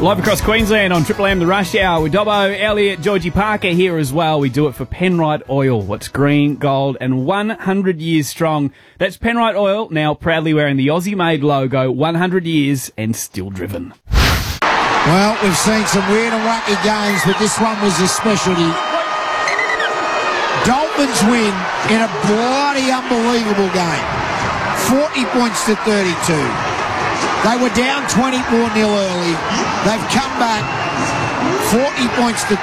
Live across Queensland on Triple M, the Rush Hour with Dobbo, Elliot, Georgie Parker here as well. We do it for Penrite Oil. What's green, gold and 100 years strong. That's Penrite Oil, now proudly wearing the Aussie-made logo, 100 years and still driven. Well, we've seen some weird and wacky games, but this one was a specialty. Dolphins win in a bloody unbelievable game. 40 points to 32. They were down 24-0 early. They've come back 40 points to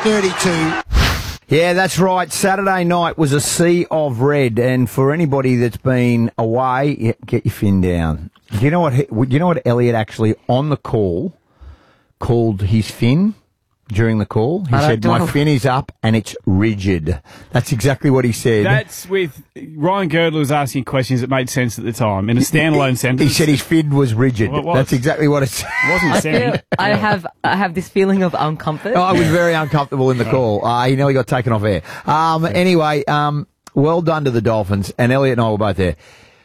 32. Yeah, that's right. Saturday night was a sea of red, and for anybody that's been away, get your fin down. You know what Elliot actually on the call called his fin during the call? He said, "My fin is up and it's rigid." That's exactly what he said. That's with Ryan Girdler was asking questions that made sense at the time in a standalone sentence. He said his fin was rigid. Well, it was. That's exactly what it said. It wasn't saying. I have this feeling of uncomfort. I was very uncomfortable in the call. He nearly got taken off air. Anyway, well done to the Dolphins, and Elliot and I were both there.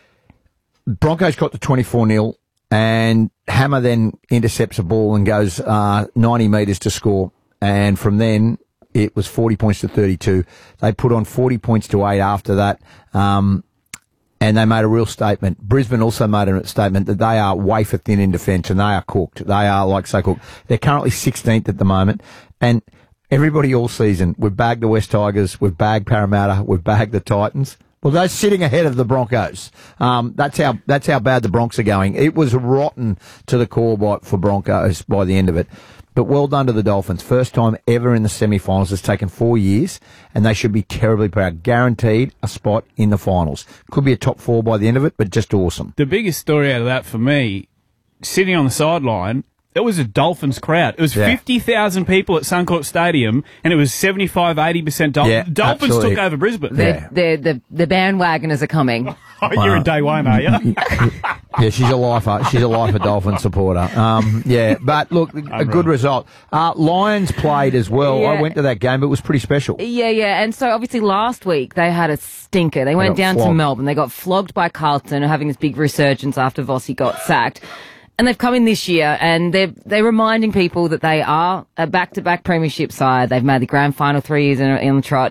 Broncos got to 24-0, and Hammer then intercepts a ball and goes 90 metres to score. And from then, it was 40 points to 32. They put on 40 points to 8 after that. And they made a real statement. Brisbane also made a statement that they are wafer thin in defence and they are cooked. They are like so cooked. They're currently 16th at the moment. And everybody all season, we've bagged the West Tigers, we've bagged Parramatta, we've bagged the Titans. Well, they're sitting ahead of the Broncos. That's how bad the Bronx are going. It was rotten to the core for Broncos by the end of it. But well done to the Dolphins. First time ever in the semi-finals. It's taken 4 years, and they should be terribly proud. Guaranteed a spot in the finals. Could be a top 4 by the end of it, but just awesome. The biggest story out of that for me, sitting on the sideline, it was a Dolphins crowd. It was 50,000 people at Suncorp Stadium, and it was 75-80% Dolphins. Yeah, Dolphins absolutely. took over Brisbane. The bandwagoners are coming. Oh, you're in day one, are you? Yeah, she's a lifer. She's a lifer Dolphin supporter. But look, a good result. Lions played as well. Yeah. I went to that game. It was pretty special. Yeah. And so obviously last week they had a stinker. They went down to Melbourne. They got flogged by Carlton, having this big resurgence after Vossi got sacked. And they've come in this year, and they're reminding people that they are a back-to-back premiership side. They've made the grand final 3 years in the trot,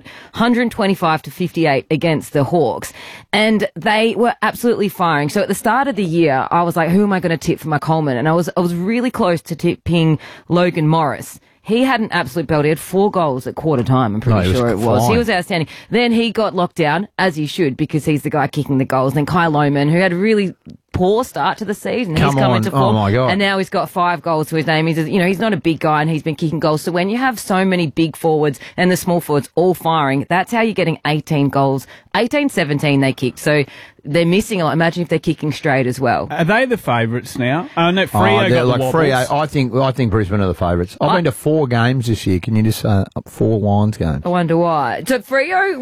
125-58 against the Hawks, and they were absolutely firing. So at the start of the year, I was like, who am I going to tip for my Coleman? And I was really close to tipping Logan Morris. He had an absolute belt. He had 4 goals at quarter time, I'm pretty sure it was. He was outstanding. Then he got locked down, as he should, because he's the guy kicking the goals. Then Kyle Lohmann, who had a really poor start to the season. He's come into form. Oh my God. And now he's got 5 goals to his name. He's not a big guy, and he's been kicking goals. So when you have so many big forwards and the small forwards all firing, that's how you're getting 18 goals. 18-17 they kicked. So they're missing a lot. Imagine if they're kicking straight as well. Are they the favourites now? No, Freo got the wobbles. Freo, I think Brisbane are the favourites. I've been to 4 games this year. Can you just say 4 Lions games? I wonder why. So Freo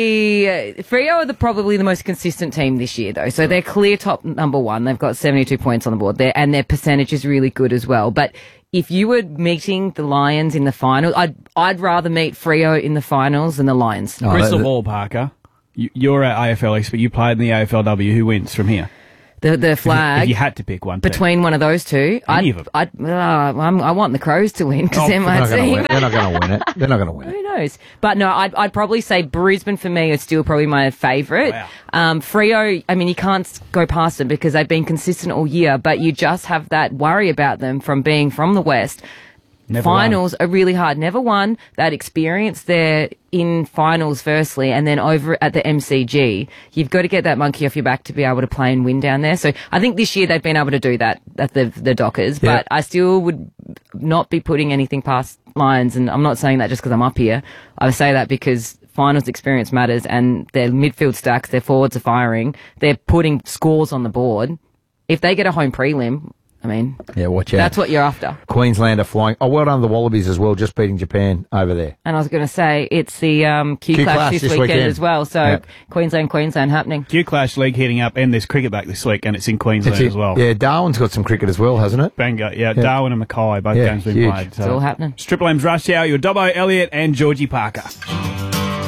are probably the most consistent team this year, though. So they're clear top number 1. They've got 72 points on the board there, and their percentage is really good as well. But if you were meeting the Lions in the final, I'd rather meet Freo in the finals than the Lions. Crystal ball, Parker. You're at AFL expert. You played in the AFLW. Who wins from here? The flag. If you had to pick one between one of those two, Any of them. I want the Crows to win because they're my team. They're not going to win it. They're not going to win it. Who knows? But no, I'd probably say Brisbane for me is still probably my favourite. Wow. Freo, I mean, you can't go past them because they've been consistent all year, but you just have that worry about them from being from the West. Finals are really hard. Never won. That experience there in finals firstly, and then over at the MCG, you've got to get that monkey off your back to be able to play and win down there. So I think this year they've been able to do that at the Dockers, but I still would not be putting anything past Lions, and I'm not saying that just because I'm up here. I say that because finals experience matters, and their midfield stacks, their forwards are firing, they're putting scores on the board. If they get a home prelim, I mean, watch out. That's what you're after. Queensland are flying. Oh, well done to the Wallabies as well, just beating Japan over there. And I was going to say, it's the Q Clash this weekend as well. So Queensland happening. Q Clash League heating up, and there's cricket back this week, and it's in Queensland as well. Yeah, Darwin's got some cricket as well, hasn't it? Banger. Yeah, Darwin and Mackay, both games been played. It's all happening. It's Triple M's Rush Hour. Your Dobbo, Elliot, and Georgie Parker.